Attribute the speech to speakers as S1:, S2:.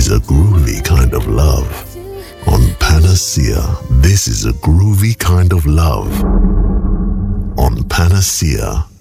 S1: is a groovy kind of love. On Panacea, this is a groovy kind of love. On Panacea.